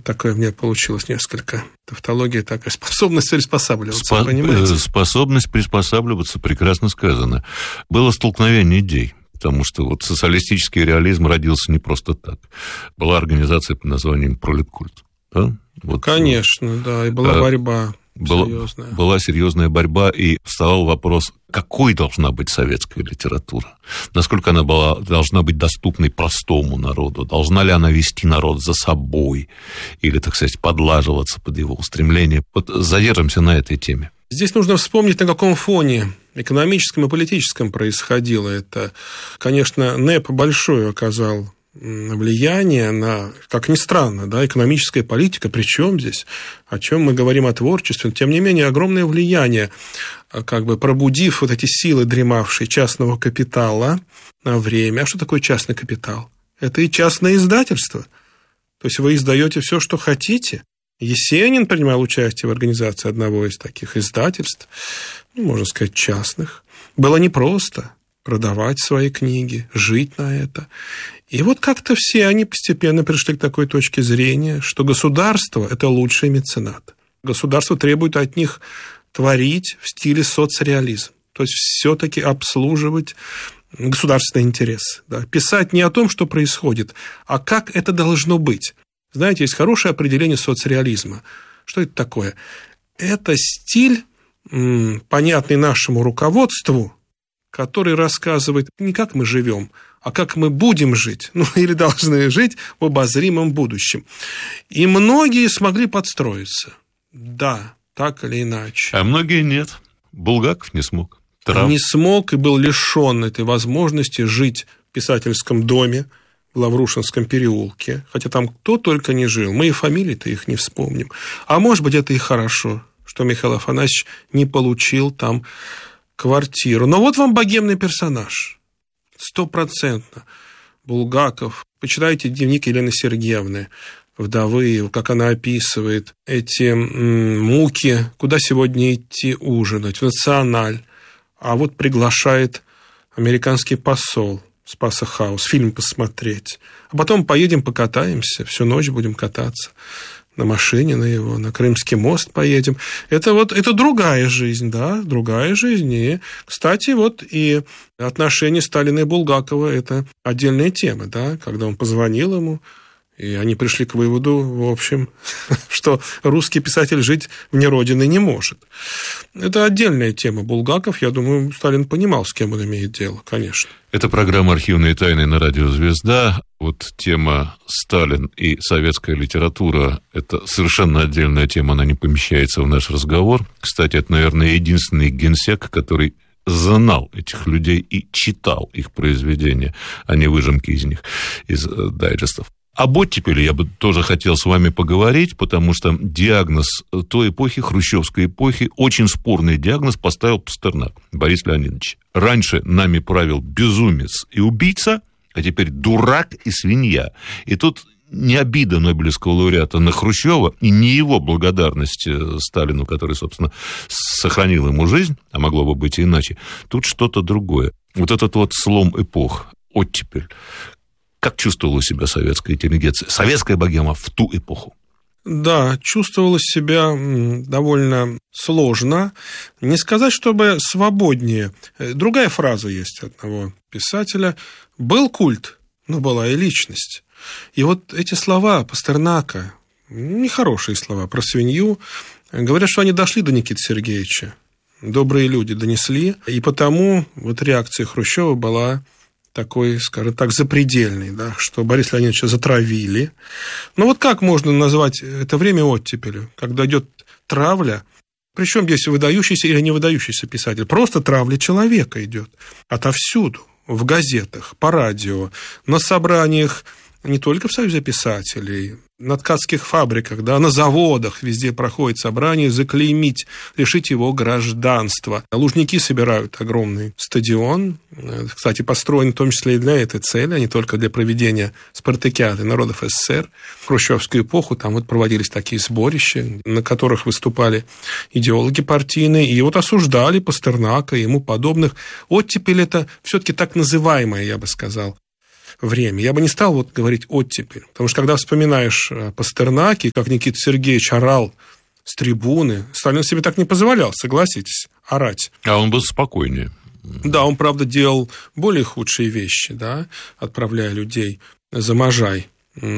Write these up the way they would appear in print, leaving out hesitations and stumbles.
такое у меня получилось несколько. Тавтология такая. Способность приспосабливаться, понимаете? Способность приспосабливаться, прекрасно сказано. Было столкновение идей. Потому что вот социалистический реализм родился не просто так. Была организация под названием «Пролеткульт». Да? Вот, конечно, да, и была борьба серьезная. Была серьезная борьба, и вставал вопрос, какой должна быть советская литература? Насколько она должна быть доступной простому народу? Должна ли она вести народ за собой? Или, так сказать, подлаживаться под его устремления? Вот задержимся на этой теме. Здесь нужно вспомнить, на каком фоне экономическом и политическом происходило это. Конечно, НЭП большое оказал влияние на, как ни странно, да, экономическая политика, причем здесь, о чем мы говорим о творчестве, тем не менее, огромное влияние, как бы пробудив вот эти силы дремавшие частного капитала на время. А что такое частный капитал? Это и частное издательство. То есть вы издаете все, что хотите. Есенин принимал участие в организации одного из таких издательств, можно сказать, частных. Было непросто продавать свои книги, жить на это. И вот как-то все они постепенно пришли к такой точке зрения, что государство – это лучший меценат. Государство требует от них творить в стиле соцреализм, то есть все-таки обслуживать государственные интересы. Да? Писать не о том, что происходит, а как это должно быть. Знаете, есть хорошее определение соцреализма. Что это такое? Это стиль, понятный нашему руководству, который рассказывает не как мы живем, а как мы будем жить, или должны жить в обозримом будущем. И многие смогли подстроиться. Да, так или иначе. А многие нет. Булгаков не смог. Не смог и был лишен этой возможности жить в писательском доме, в Лаврушинском переулке, хотя там кто только не жил, мы и фамилии-то их не вспомним. А может быть, это и хорошо, что Михаил Афанасьевич не получил там квартиру. Но вот вам богемный персонаж, 100%. Булгаков. Почитайте дневник Елены Сергеевны, вдовы, как она описывает эти муки, куда сегодня идти ужинать, в «Националь». А вот приглашает американский посол Спаса Хаус, фильм посмотреть. А потом поедем покатаемся, всю ночь будем кататься на машине, на Крымский мост поедем. Это другая жизнь, да, другая жизнь. И, кстати, вот и отношения Сталина и Булгакова – это отдельная тема, да, когда он позвонил ему, и они пришли к выводу, в общем, что русский писатель жить вне родины не может. Это отдельная тема. Булгаков, я думаю, Сталин понимал, с кем он имеет дело, конечно. Это программа «Архивные тайны» на радио «Звезда». Вот тема «Сталин и советская литература» – это совершенно отдельная тема, она не помещается в наш разговор. Кстати, это, наверное, единственный генсек, который знал этих людей и читал их произведения, а не выжимки из них, из дайджестов. Об оттепели я бы тоже хотел с вами поговорить, потому что диагноз той эпохи, хрущевской эпохи, очень спорный диагноз поставил Пастернак Борис Леонидович. Раньше нами правил безумец и убийца, а теперь дурак и свинья. И тут не обида Нобелевского лауреата на Хрущева и не его благодарность Сталину, который, собственно, сохранил ему жизнь, а могло бы быть и иначе. Тут что-то другое. Вот этот вот слом эпох, оттепель. Как чувствовала себя советская интеллигенция, советская богема в ту эпоху? Да, чувствовала себя довольно сложно. Не сказать, чтобы свободнее. Другая фраза есть одного писателя. Был культ, но была и личность. И вот эти слова Пастернака, нехорошие слова про свинью, говорят, что они дошли до Никиты Сергеевича. Добрые люди донесли. И потому вот реакция Хрущева была такой, скажем так, запредельный, да, что Бориса Леонидовича затравили. Но вот как можно назвать это время оттепелью, когда идет травля, причем здесь выдающийся или не выдающийся писатель, просто травля человека идет отовсюду, в газетах, по радио, на собраниях не только в Союзе писателей, на ткацких фабриках, да, на заводах везде проходит собрание заклеймить, лишить его гражданства. Лужники собирают огромный стадион, кстати, построен в том числе и для этой цели, а не только для проведения спартакиады народов СССР. В хрущевскую эпоху там вот проводились такие сборища, на которых выступали идеологи партийные, и вот осуждали Пастернака и ему подобных. Оттепель – это все-таки так называемое, я бы сказал, время. Я бы не стал говорить оттепель, потому что когда вспоминаешь Пастернаки, как Никита Сергеевич орал с трибуны, Сталин себе так не позволял, согласитесь, орать. А он был спокойнее. Да, он, правда, делал более худшие вещи, да, отправляя людей за Можай.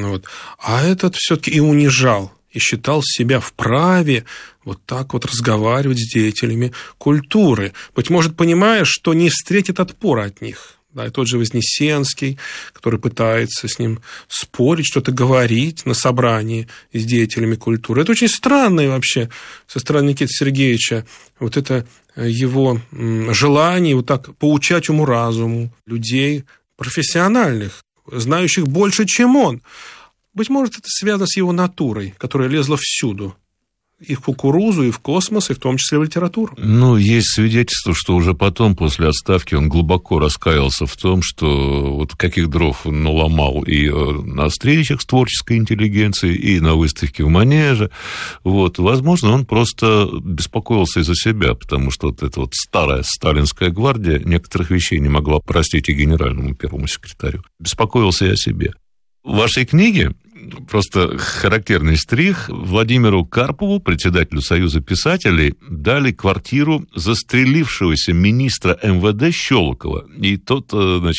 А этот все-таки и унижал, и считал себя вправе вот так разговаривать с деятелями культуры. Быть может, понимая, что не встретит отпора от них. Да, и тот же Вознесенский, который пытается с ним спорить, что-то говорить на собрании с деятелями культуры. Это очень странное вообще со стороны Никиты Сергеевича, это его желание так поучать уму-разуму людей профессиональных, знающих больше, чем он. Быть может, это связано с его натурой, которая лезла всюду. И в кукурузу, и в космос, и в том числе в литературу. Есть свидетельство, что уже потом, после отставки, он глубоко раскаялся в том, что каких дров наломал и на встречах с творческой интеллигенцией, и на выставке в Манеже. Возможно, он просто беспокоился из-за себя, потому что эта старая сталинская гвардия некоторых вещей не могла простить и генеральному первому секретарю. Беспокоился и о себе. В вашей книге просто характерный штрих: Владимиру Карпову, председателю Союза писателей, дали квартиру застрелившегося министра МВД Щелокова. И тот,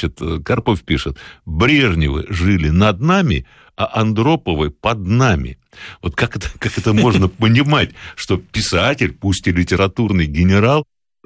Карпов пишет: Брежневы жили над нами, а Андроповы под нами. Как это можно понимать, что писатель, пусть и литературный генерал,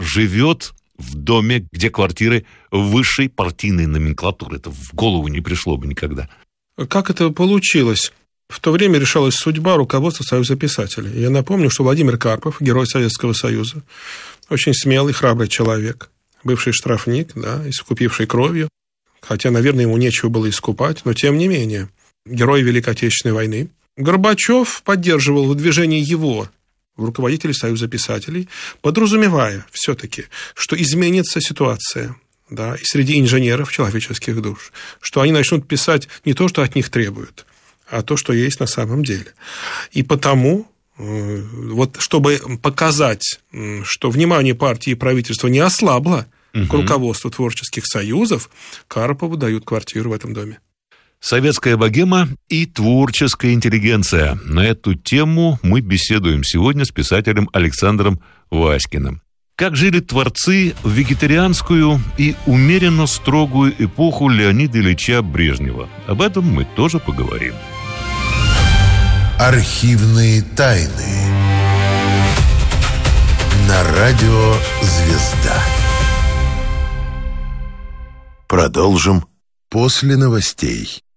живет в доме, где квартиры высшей партийной номенклатуры? Это в голову не пришло бы никогда. Как это получилось? В то время решалась судьба руководства Союза писателей. Я напомню, что Владимир Карпов, герой Советского Союза, очень смелый, храбрый человек, бывший штрафник, искупивший кровью, хотя, наверное, ему нечего было искупать, но тем не менее, герой Великой Отечественной войны. Горбачев поддерживал выдвижение его в руководителей Союза писателей, подразумевая все-таки, что изменится ситуация, и среди инженеров человеческих душ, что они начнут писать не то, что от них требуют, а то, что есть на самом деле. И потому, чтобы показать, что внимание партии и правительства не ослабло к руководству творческих союзов, Карпову дают квартиру в этом доме. Советская богема и творческая интеллигенция. На эту тему мы беседуем сегодня с писателем Александром Васькиным. Как жили творцы в вегетарианскую и умеренно строгую эпоху Леонида Ильича Брежнева? Об этом мы тоже поговорим. Архивные тайны. На радио «Звезда». Продолжим после новостей.